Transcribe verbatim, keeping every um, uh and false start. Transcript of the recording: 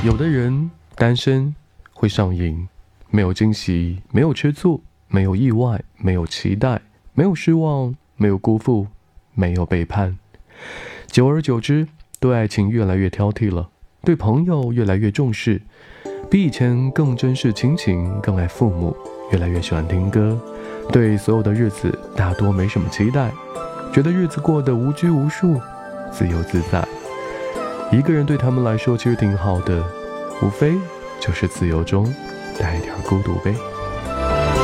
有的人单身会上瘾，没有惊喜，没有吃醋，没有意外，没有期待，没有失望，没有辜负，没有背叛。久而久之，对爱情越来越挑剔了，对朋友越来越重视，比以前更珍视亲情，更爱父母，越来越喜欢听歌，对所有的日子大多没什么期待，觉得日子过得无拘无束，自由自在。一个人对他们来说其实挺好的，无非就是自由中带一点孤独呗。